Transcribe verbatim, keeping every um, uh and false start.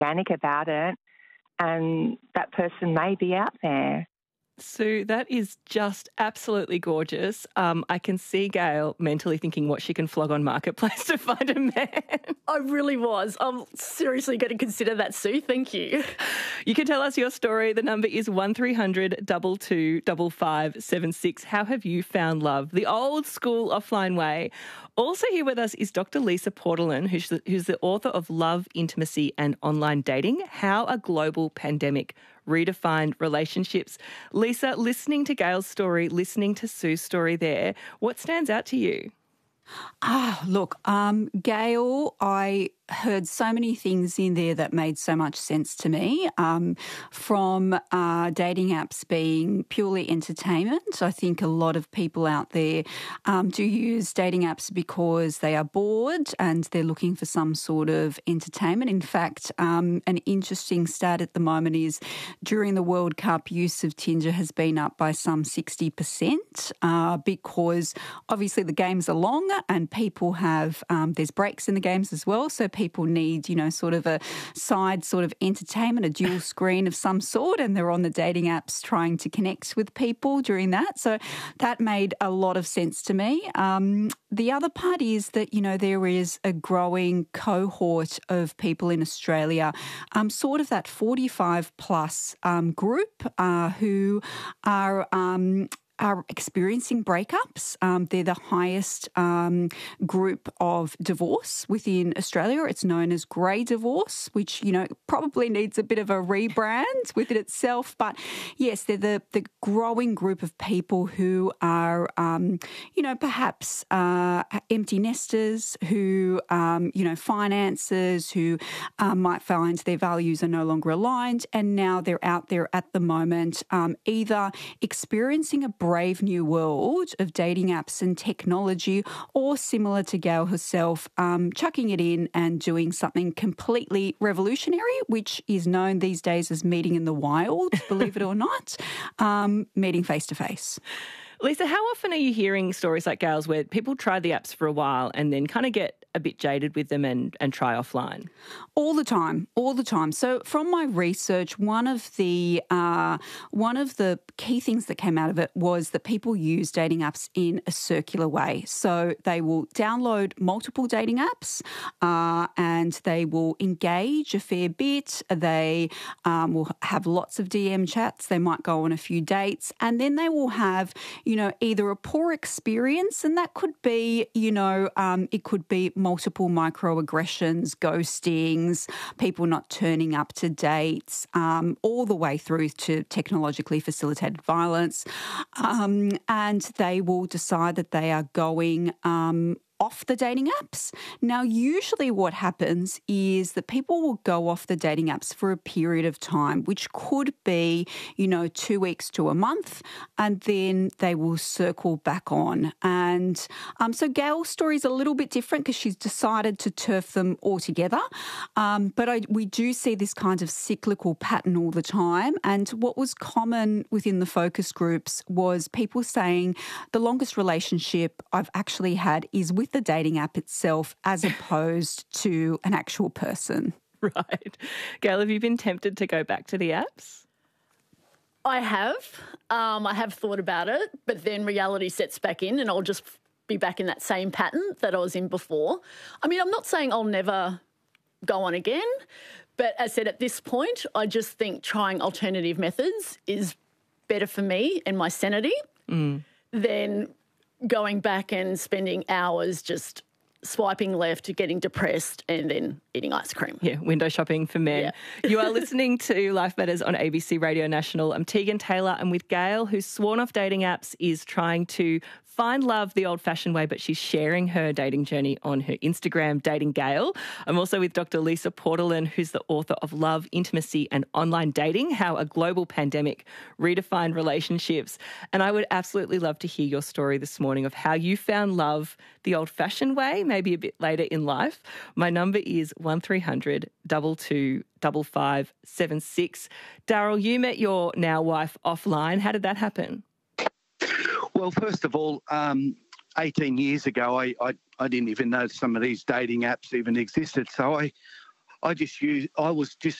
organic about it, and that person may be out there. Sue, that is just absolutely gorgeous. Um, I can see Gail mentally thinking what she can flog on Marketplace to find a man. I really was. I'm seriously going to consider that, Sue. Thank you. You can tell us your story. The number is one three hundred two two five five seven six. How have you found love? The old school offline way. Also here with us is Doctor Lisa Portalen, who's the, who's the author of Love, Intimacy and Online Dating, How a Global Pandemic Redefined Relationships. Lisa, listening to Gail's story, listening to Sue's story there, what stands out to you? Ah, look, um, Gail, I heard so many things in there that made so much sense to me, um, from uh, dating apps being purely entertainment. I think a lot of people out there um, do use dating apps because they are bored and they're looking for some sort of entertainment. In fact, um, an interesting stat at the moment is during the World Cup, use of Tinder has been up by some sixty percent uh, because obviously the games are long and people have, um, there's breaks in the games as well, so people need, you know, sort of a side sort of entertainment, a dual screen of some sort, and they're on the dating apps trying to connect with people during that. So that made a lot of sense to me. Um, the other part is that, you know, there is a growing cohort of people in Australia, um, sort of that forty-five plus um, group uh, who are um, are experiencing breakups. Um, they're the highest um, group of divorce within Australia. It's known as grey divorce, which, you know, probably needs a bit of a rebrand within itself. But yes, they're the, the growing group of people who are, um, you know, perhaps uh, empty nesters, who, um, you know, finances, who uh, might find their values are no longer aligned. And now they're out there at the moment, um, either experiencing a brave new world of dating apps and technology, or similar to Gail herself, um, chucking it in and doing something completely revolutionary, which is known these days as meeting in the wild, believe it or not, um, meeting face to face. Lisa, how often are you hearing stories like Gail's where people try the apps for a while and then kind of get a bit jaded with them and, and try offline? All the time, all the time. So from my research, one of the uh, one of the key things that came out of it was that people use dating apps in a circular way. So they will download multiple dating apps uh, and they will engage a fair bit. They um, will have lots of D M chats. They might go on a few dates, and then they will have, you know, either a poor experience, and that could be, you know, um, it could be multiple microaggressions, ghostings, people not turning up to dates, um, all the way through to technologically facilitated violence. Um, and they will decide that they are going um, off the dating apps. Now, usually what happens is that people will go off the dating apps for a period of time, which could be, you know, two weeks to a month, and then they will circle back on. And um, so Gail's story is a little bit different because she's decided to turf them altogether. Um, but I, we do see this kind of cyclical pattern all the time. And what was common within the focus groups was people saying the longest relationship I've actually had is with the dating app itself as opposed to an actual person. Right. Gail, have you been tempted to go back to the apps? I have. Um, I have thought about it, but then reality sets back in and I'll just be back in that same pattern that I was in before. I mean, I'm not saying I'll never go on again, but as I said, at this point, I just think trying alternative methods is better for me and my sanity mm. than going back and spending hours just swiping left, getting depressed and then eating ice cream. Yeah, window shopping for men. Yeah. You are listening to Life Matters on A B C Radio National. I'm Tegan Taylor. I'm with Gail, who's sworn off dating apps, is trying to find love the old-fashioned way, but she's sharing her dating journey on her Instagram, Dating Gail. I'm also with Doctor Lisa Portalen, who's the author of Love, Intimacy and Online Dating, How a Global Pandemic Redefined Relationships. And I would absolutely love to hear your story this morning of how you found love the old-fashioned way, maybe a bit later in life. My number is one three hundred two two five five seven six. Daryl, you met your now wife offline. How did that happen? Well, first of all, um, eighteen years ago, I, I, I didn't even know some of these dating apps even existed. So I, I just use, I was just